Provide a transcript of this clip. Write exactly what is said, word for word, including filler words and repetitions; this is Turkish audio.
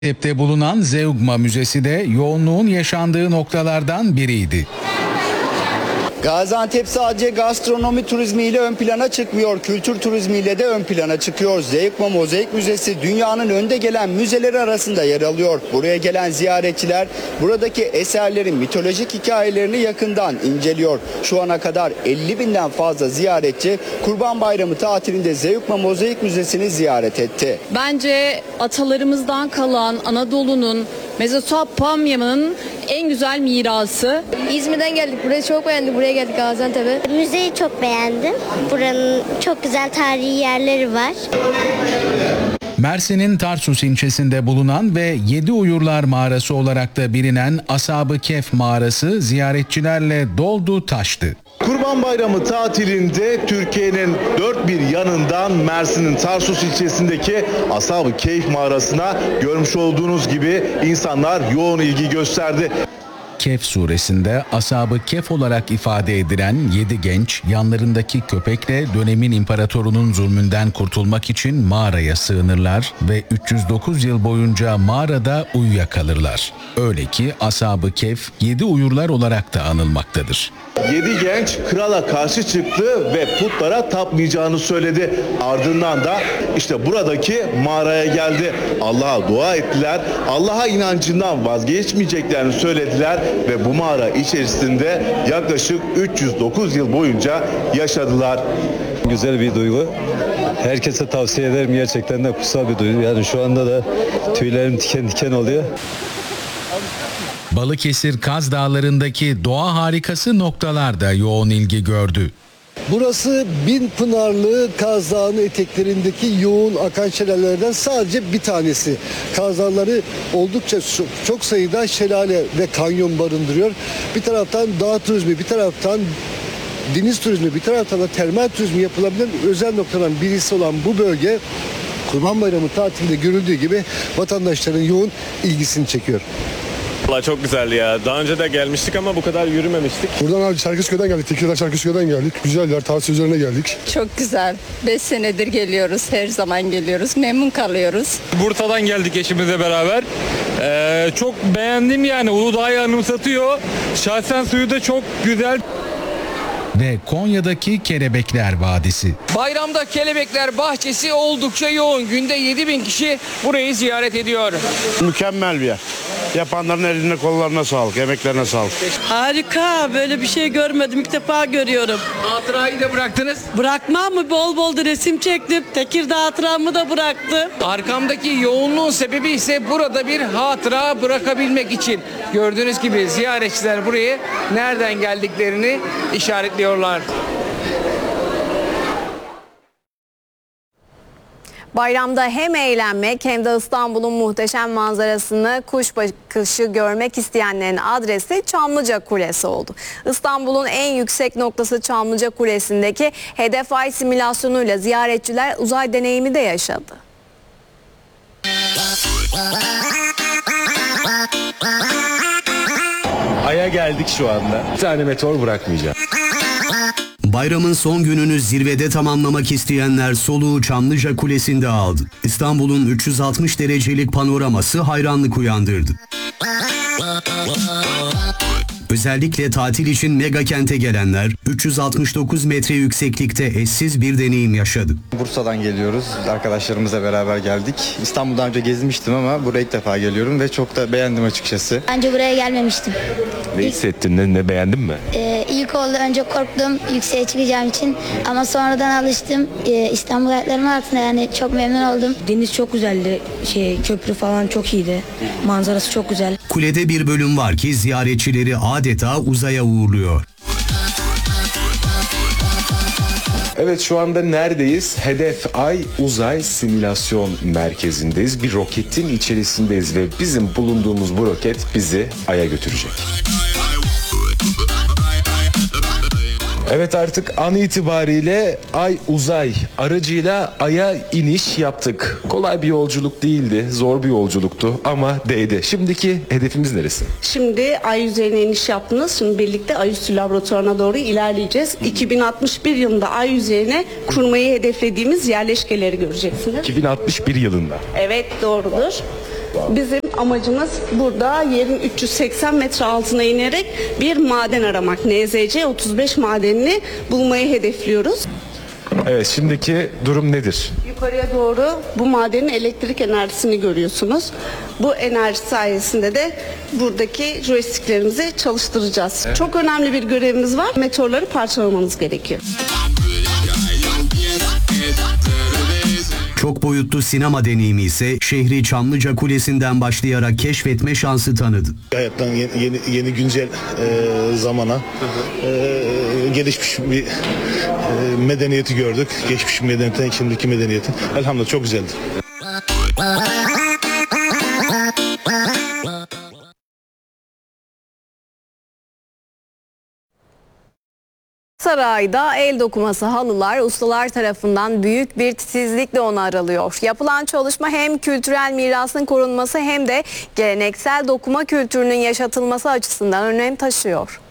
Gaziantep'te bulunan Zeugma Müzesi de yoğunluğun yaşandığı noktalardan biriydi. Gaziantep sadece gastronomi turizmiyle ön plana çıkmıyor, kültür turizmiyle de ön plana çıkıyor. Zeugma Mozaik Müzesi dünyanın önde gelen müzeleri arasında yer alıyor. Buraya gelen ziyaretçiler buradaki eserlerin mitolojik hikayelerini yakından inceliyor. Şu ana kadar elli binden fazla ziyaretçi Kurban Bayramı tatilinde Zeugma Mozaik Müzesi'ni ziyaret etti. Bence atalarımızdan kalan Anadolu'nun, Mezopotamya'nın en güzel mirası. İzmir'den geldik. Burayı çok beğendik. Buraya geldik Gaziantep'e. Müzeyi çok beğendim. Buranın çok güzel tarihi yerleri var. Mersin'in Tarsus ilçesinde bulunan ve Yedi Uyurlar Mağarası olarak da bilinen Ashab-ı Kehf Mağarası ziyaretçilerle doldu taştı. Kurban Bayramı tatilinde Türkiye'nin dört bir yanından Mersin'in Tarsus ilçesindeki Ashab-ı Kehf Mağarası'na görmüş olduğunuz gibi insanlar yoğun ilgi gösterdi. Kehf suresinde Ashab-ı Kehf olarak ifade edilen yedi genç yanlarındaki köpekle dönemin imparatorunun zulmünden kurtulmak için mağaraya sığınırlar ve üç yüz dokuz yıl boyunca mağarada uyuyakalırlar. Öyle ki Ashab-ı Kehf yedi uyurlar olarak da anılmaktadır. Yedi genç krala karşı çıktı ve putlara tapmayacağını söyledi. Ardından da işte buradaki mağaraya geldi. Allah'a dua ettiler. Allah'a inancından vazgeçmeyeceklerini söylediler ve bu mağara içerisinde yaklaşık üç yüz dokuz yıl boyunca yaşadılar. Güzel bir duygu. Herkese tavsiye ederim. Gerçekten de kutsal bir duygu. Yani şu anda da tüylerim diken diken oluyor. Balıkesir Kaz Dağları'ndaki doğa harikası noktalarda yoğun ilgi gördü. Burası Binpınarlı Kaz Dağı'nın eteklerindeki yoğun akan şelalelerden sadece bir tanesi. Kaz Dağları oldukça çok sayıda şelale ve kanyon barındırıyor. Bir taraftan dağ turizmi, bir taraftan deniz turizmi, bir taraftan da termal turizmi yapılabilen özel noktadan birisi olan bu bölge Kurban Bayramı tatilinde görüldüğü gibi vatandaşların yoğun ilgisini çekiyor. Vallahi çok güzeldi ya. Daha önce de gelmiştik ama bu kadar yürümemiştik. Buradan abi Çerkezköy'den geldik. Tekirdağ Çerkezköy'den geldik. Güzel yer. Tavsiye üzerine geldik. Çok güzel. beş senedir geliyoruz. Her zaman geliyoruz. Memnun kalıyoruz. Bursa'dan geldik eşimizle beraber. Ee, çok beğendim yani. Uludağ'ı anımsatıyor. Şahsen suyu da çok güzel. Ve Konya'daki Kelebekler Vadisi. Bayramda Kelebekler Bahçesi oldukça yoğun. Günde yedi bin kişi burayı ziyaret ediyor. Mükemmel bir yer. Yapanların eline kollarına sağlık, emeklerine sağlık. Harika, böyle bir şey görmedim, ilk defa görüyorum. Hatırayı da bıraktınız. Bırakmam mı? Bol bol da resim çektim. Tekirdağ hatıramı da bıraktım. Arkamdaki yoğunluğun sebebi ise burada bir hatıra bırakabilmek için. Gördüğünüz gibi ziyaretçiler buraya nereden geldiklerini işaretliyorlar. Bayramda hem eğlenmek hem de İstanbul'un muhteşem manzarasını kuş bakışı görmek isteyenlerin adresi Çamlıca Kulesi oldu. İstanbul'un en yüksek noktası Çamlıca Kulesi'ndeki hedef ay simülasyonuyla ziyaretçiler uzay deneyimi de yaşadı. Ay'a geldik şu anda. Bir tane meteor bırakmayacağım. Bayramın son gününü zirvede tamamlamak isteyenler soluğu Çamlıca Kulesi'nde aldı. İstanbul'un üç yüz altmış derecelik panoraması hayranlık uyandırdı. Özellikle tatil için mega kente gelenler üç yüz altmış dokuz metre yükseklikte eşsiz bir deneyim yaşadı. Bursa'dan geliyoruz. Arkadaşlarımızla beraber geldik. İstanbul'dan önce gezmiştim ama buraya ilk defa geliyorum ve çok da beğendim açıkçası. Önce buraya gelmemiştim. Ne hissettin? Ne, ne beğendin mi? Ee, ilk oldu. Önce korktum yükseğe çıkacağım için. Ama sonradan alıştım. Ee, İstanbul ayaklarımın altında yani çok memnun oldum. Deniz çok güzeldi. Şey, köprü falan çok iyiydi. Manzarası çok güzel. Kulede bir bölüm var ki ziyaretçileri adeta uzaya uğurluyor. Evet, şu anda neredeyiz? Hedef Ay Uzay Simülasyon Merkezi'ndeyiz. Bir roketin içerisindeyiz ve bizim bulunduğumuz bu roket bizi Ay'a götürecek. Evet, artık an itibariyle Ay Uzay aracıyla Ay'a iniş yaptık. Kolay bir yolculuk değildi, zor bir yolculuktu ama değdi. Şimdiki hedefimiz neresi? Şimdi ay yüzeyine iniş yaptınız. Şimdi birlikte Ayüstü Laboratuvarı'na doğru ilerleyeceğiz. iki bin altmış bir yılında ay yüzeyine kurmayı hedeflediğimiz yerleşkeleri göreceksiniz. iki bin altmış bir yılında. Evet, doğrudur. Bizim amacımız burada yerin üç yüz seksen metre altına inerek bir maden aramak. N Z C otuz beş madenini bulmayı hedefliyoruz. Evet, şimdiki durum nedir? Yukarıya doğru bu madenin elektrik enerjisini görüyorsunuz. Bu enerji sayesinde de buradaki joysticklerimizi çalıştıracağız. Evet. Çok önemli bir görevimiz var. Meteorları parçalamanız gerekiyor. Çok boyutlu sinema deneyimi ise şehri Çamlıca Kulesi'nden başlayarak keşfetme şansı tanıdı. Hayattan yeni, yeni, yeni güncel e, zamana e, gelişmiş bir e, medeniyeti gördük. Geçmiş medeniyetten şimdiki medeniyetin. Elhamdülillah çok güzeldi. Sarayda el dokuması halılar ustalar tarafından büyük bir titizlikle onarılıyor. Yapılan çalışma hem kültürel mirasın korunması hem de geleneksel dokuma kültürünün yaşatılması açısından önem taşıyor.